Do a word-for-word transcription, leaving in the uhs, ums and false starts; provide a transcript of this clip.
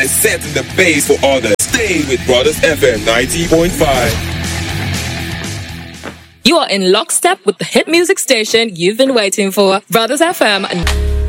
setting the pace for others. Stay with Brothers F M ninety point five. You are in lockstep with the hit music station you've been waiting for, Brothers F M.